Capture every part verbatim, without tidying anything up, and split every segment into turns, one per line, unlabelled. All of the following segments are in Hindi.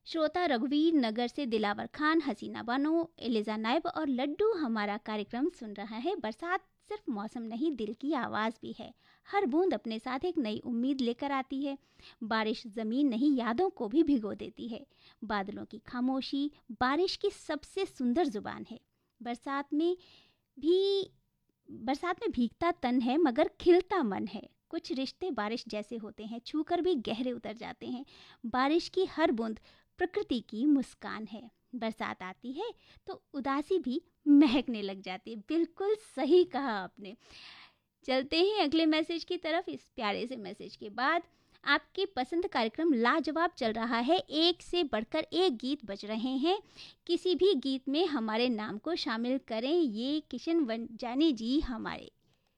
श्रोता रघुवीर नगर से दिलावर खान, हसीना बानो, एलिजा नायब और लड्डू हमारा कार्यक्रम सुन रहा है। बरसात सिर्फ मौसम नहीं, दिल की आवाज़ भी है। हर बूंद अपने साथ एक नई उम्मीद लेकर आती है। बारिश ज़मीन नहीं, यादों को भी भिगो देती है। बादलों की खामोशी बारिश की सबसे सुंदर जुबान है। बरसात में भी बरसात में भीगता तन है मगर खिलता मन है। कुछ रिश्ते बारिश जैसे होते हैं, छूकर भी गहरे उतर जाते हैं। बारिश की हर बूंद प्रकृति की मुस्कान है। बरसात आती है तो उदासी भी महकने लग जाती है। बिल्कुल सही कहा आपने। चलते हैं अगले मैसेज की तरफ। इस प्यारे से मैसेज के बाद आपकी पसंद कार्यक्रम लाजवाब चल रहा है। एक से बढ़कर एक गीत बज रहे हैं। किसी भी गीत में हमारे नाम को शामिल करें, ये किशन वनजानी जी हमारे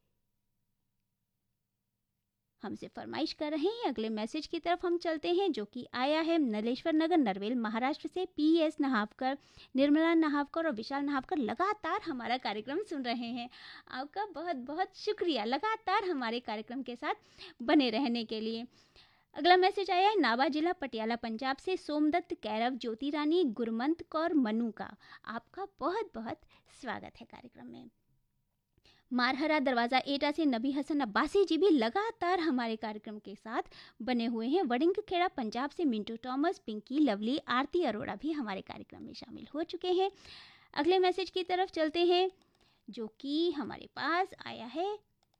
हमसे फरमाइश कर रहे हैं। अगले मैसेज की तरफ हम चलते हैं, जो कि आया है नलेश्वर नगर नरवेल महाराष्ट्र से। पी एस नहावकर, निर्मला नहावकर और विशाल नहावकर लगातार हमारा कार्यक्रम सुन रहे हैं। आपका बहुत बहुत शुक्रिया लगातार हमारे कार्यक्रम के साथ बने रहने के लिए। अगला मैसेज आया है नाबा जिला पटियाला पंजाब से सोमदत्त, कैरव, ज्योति रानी, गुरमंत कौर, मनु का। आपका बहुत बहुत स्वागत है कार्यक्रम में। मारहरा दरवाज़ा एटा से नबी हसन अब्बासी जी भी लगातार हमारे कार्यक्रम के साथ बने हुए हैं। वडिंग खेड़ा पंजाब से मिंटू थॉमस, पिंकी, लवली, आरती अरोड़ा भी हमारे कार्यक्रम में शामिल हो चुके हैं। अगले मैसेज की तरफ चलते हैं, जो कि हमारे पास आया है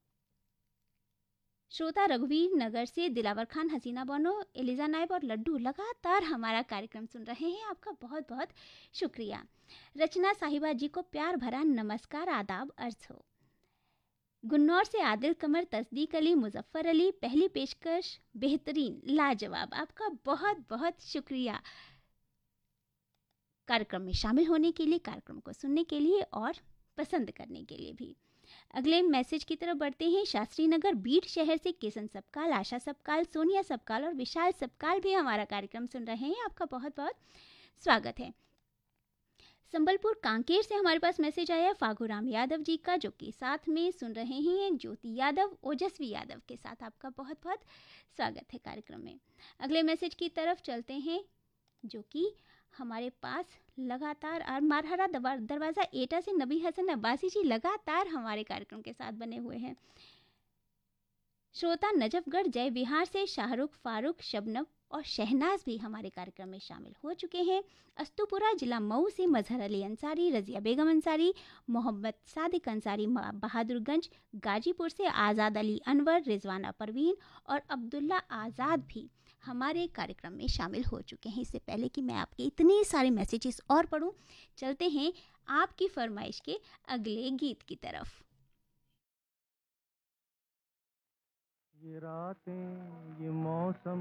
श्रोता रघुवीर नगर से दिलावर खान, हसीना बानो, एलिजा नायब और लड्डू लगातार हमारा कार्यक्रम सुन रहे हैं। आपका बहुत बहुत शुक्रिया। रचना साहिबा जी को प्यार भरा नमस्कार, आदाब अर्ज हो। गुन्नौर से आदिल कमर, तस्दीक अली, मुजफ्फर अली, पहली पेशकश बेहतरीन, लाजवाब। आपका बहुत बहुत शुक्रिया कार्यक्रम में शामिल होने के लिए, कार्यक्रम को सुनने के लिए और पसंद करने के लिए भी। अगले मैसेज की तरफ बढ़ते हैं। शास्त्री नगर बीट शहर से किशन सबकाल, आशा सबकाल, सोनिया सबकाल और विशाल सबकाल भी हमारा कार्यक्रम सुन रहे हैं। आपका बहुत बहुत स्वागत है। संबलपुर कांकेर से हमारे पास मैसेज आया फागुराम यादव जी का, जो कि साथ में सुन रहे हैं ज्योति यादव, ओजस्वी यादव के साथ। आपका बहुत बहुत स्वागत है कार्यक्रम में। अगले मैसेज की तरफ चलते हैं, जो कि हमारे पास लगातार और मारहरा दरवाज़ा एटा से नबी हसन अब्बासी जी लगातार हमारे कार्यक्रम के साथ बने हुए हैं। श्रोता नजफगढ़ जय विहार से शाहरुख, फारूक, शबनम और शहनाज भी हमारे कार्यक्रम में शामिल हो चुके हैं। अस्तुपुरा जिला मऊ से मजहर अली अंसारी, रजिया बेगम अंसारी, मोहम्मद सादिक अंसारी, बहादुरगंज गाजीपुर से आज़ाद अली अनवर, रिजवाना परवीन और अब्दुल्ला आज़ाद भी हमारे कार्यक्रम में शामिल हो चुके हैं। इससे पहले कि मैं आपके इतने सारे मैसेजेस और पढ़ूं, चलते हैं आपकी फरमाइश के अगले गीत की तरफ।
ये रातें, ये मौसम